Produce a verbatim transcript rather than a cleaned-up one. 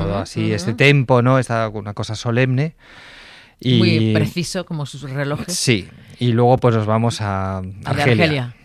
todo así, uh-huh. este tempo, ¿no? Esta, una cosa solemne. Y, muy preciso como sus relojes. Sí, y luego pues nos vamos a Argelia. A Argelia.